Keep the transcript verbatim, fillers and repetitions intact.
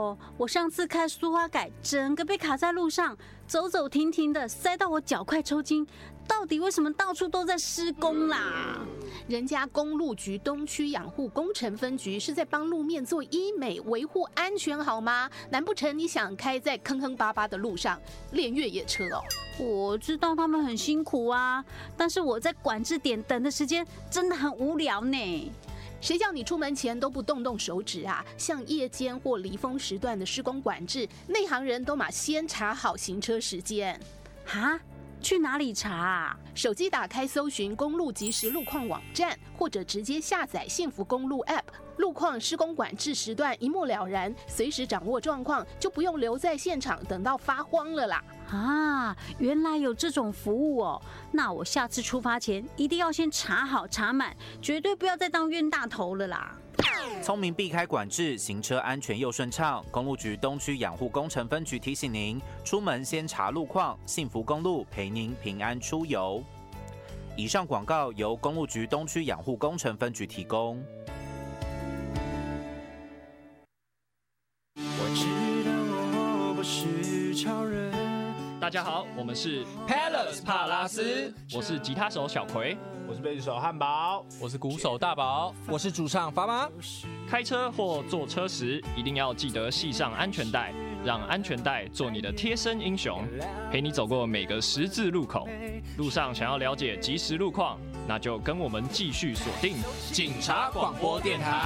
哦，我上次开苏花改，整个被卡在路上，走走停停的，塞到我脚快抽筋。到底为什么到处都在施工啦？ 人家公路局东区养护工程分局是在帮路面做医美，维护安全，好吗？难不成你想开在坑坑巴巴的路上练越野车哦？ 我知道他们很辛苦啊，但是我在管制点等的时间真的很无聊呢。 谁叫你出门前都不动动手指啊？像夜间或离峰时段的施工管制，内行人都马先查好行车时间。 哈？去哪里查啊？ 手机打开搜寻公路即时路况网站，或者直接下载幸福公路 App， 路况施工管制时段一目了然，随时掌握状况，就不用留在现场等到发慌了啦。 啊，原来有这种服务哦！那我下次出发前一定要先查好查满，绝对不要再当冤大头了啦。 聪明避开管制，行车安全又顺畅。公路局东区养护工程分局提醒您：出门先查路况，幸福公路陪您平安出游。以上广告由公路局东区养护工程分局提供。 我知道我不是超人。 大家好，我们是 Palace 帕拉斯，我是吉他手小葵， 我是贝斯手汉堡， 我是鼓手大宝，我是主唱发妈。 开车或坐车时，一定要记得系上安全带，让安全带做你的贴身英雄，陪你走过每个十字路口。路上想要了解即时路况，那就跟我们继续锁定警察广播电台。